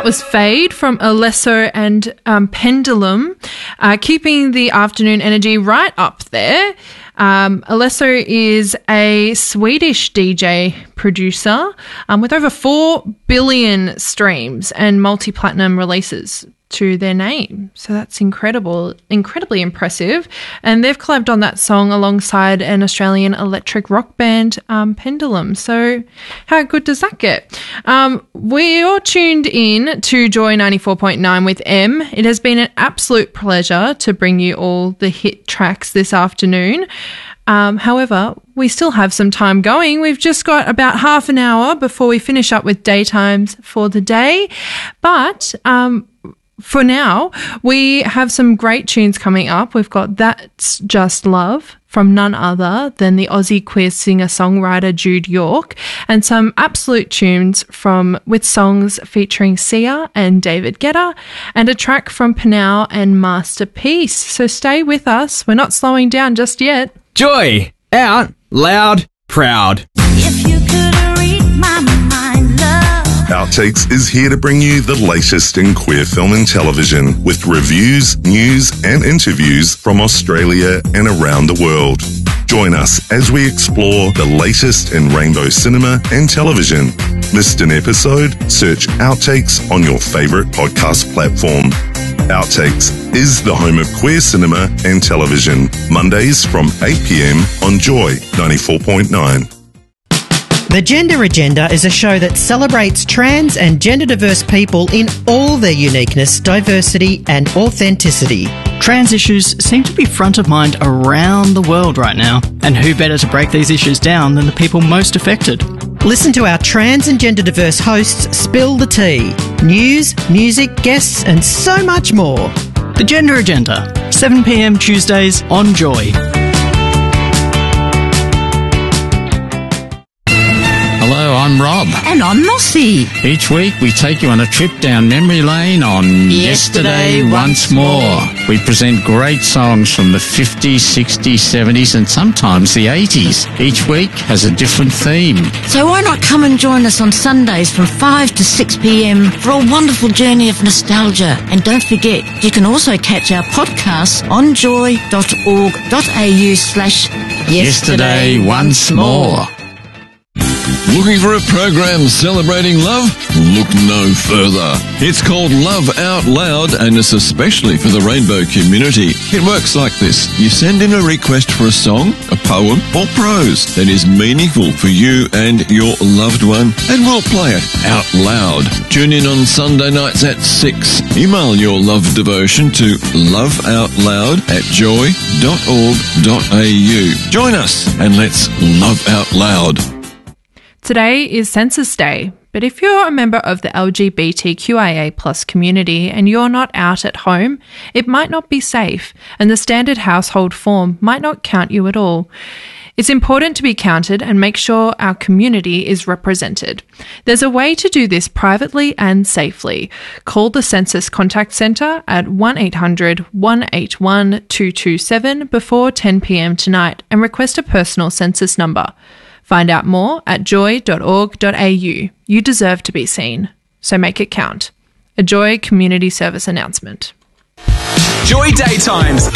that was Fade from Alesso and Pendulum, keeping the afternoon energy right up there. Alesso is a Swedish DJ producer with over 4 billion streams and multi-platinum releases to their name. So that's incredibly impressive. And they've collabed on that song alongside an Australian electric rock band, Pendulum. So how good does that get? We're all tuned in to Joy 94.9 with M. It has been an absolute pleasure to bring you all the hit tracks this afternoon. However, we still have some time going. We've just got about half an hour before we finish up with daytimes for the day. But for now, we have some great tunes coming up. We've got That's Just Love from none other than the Aussie queer singer-songwriter Jude York, and some absolute tunes with songs featuring Sia and David Guetta, and a track from Panau and Masterpiece. So stay with us. We're not slowing down just yet. Joy, out, loud, proud. If you could read my mind, love. Outtakes is here to bring you the latest in queer film and television with reviews, news and interviews from Australia and around the world. Join us as we explore the latest in rainbow cinema and television. Missed an episode? Search Outtakes on your favourite podcast platform. Outtakes is the home of queer cinema and television. Mondays from 8 p.m. on Joy 94.9. The Gender Agenda is a show that celebrates trans and gender diverse people in all their uniqueness, diversity and authenticity. Trans issues seem to be front of mind around the world right now, and who better to break these issues down than the people most affected? Listen to our trans and gender diverse hosts spill the tea. News, music, guests and so much more. The Gender Agenda, 7 p.m. Tuesdays on Joy. Hello, I'm Rob. And I'm Mossy. Each week we take you on a trip down memory lane on Yesterday Once More. We present great songs from the 50s, 60s, 70s and sometimes the 80s. Each week has a different theme. So why not come and join us on Sundays from 5 to 6 p.m. for a wonderful journey of nostalgia. And don't forget, you can also catch our podcasts on joy.org.au/Yesterday Once More. Looking for a program celebrating love? Look no further. It's called Love Out Loud and it's especially for the rainbow community. It works like this. You send in a request for a song, a poem or prose that is meaningful for you and your loved one and we'll play it out loud. Tune in on Sunday nights at 6. Email your love devotion to loveoutloud@joy.org.au. Join us and let's love out loud. Today is Census Day, but if you're a member of the LGBTQIA+ community and you're not out at home, it might not be safe and the standard household form might not count you at all. It's important to be counted and make sure our community is represented. There's a way to do this privately and safely. Call the Census Contact Centre at 1-800-181-227 before 10 p.m. tonight and request a personal census number. Find out more at joy.org.au. You deserve to be seen, so make it count. A Joy Community Service announcement. Joy Daytimes.